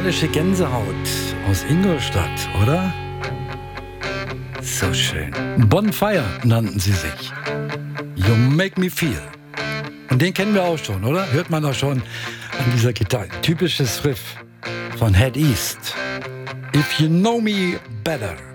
musikalische Gänsehaut aus Ingolstadt, oder? So schön. Bonfire nannten sie sich. You Make Me Feel. Und den kennen wir auch schon, oder? Hört man auch schon an dieser Gitarre. Typisches Riff von Head East. If You Know Me Better.